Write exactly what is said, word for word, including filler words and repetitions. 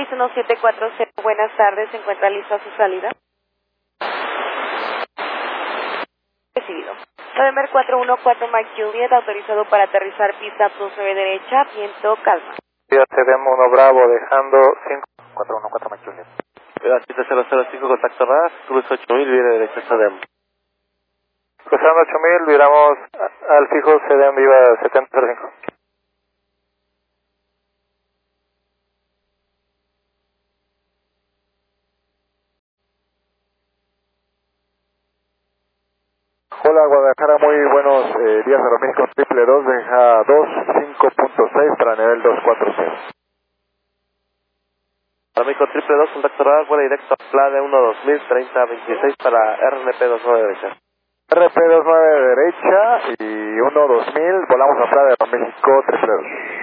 seis uno siete cuatro cero, buenas tardes, ¿se encuentra listo a su salida? Recibido. November cuatro uno cuatro Mike Juliet, autorizado para aterrizar pista plus nueve derecha, viento, calma. Cedem uno Bravo, dejando cinco cuatro uno cuatro Mike Juliet. Pista cero cero cinco, contacto R A S, cruce ocho mil, viene derecha Cedem. Cruzando ocho mil, viramos al fijo Cedem Viva setenta cero cinco. Hola Guadalajara, muy buenos eh, días Aeroméxico triple dos, deja dos cinco punto seis para nivel dos cuatro cero. Aeroméxico triple dos, contacto R A S, vuela directo a Plade uno dos mil, treinta veintiséis para R N P veintinueve derecha. R P veintinueve derecha y uno dos mil, volamos a Plade Aeroméxico triple dos.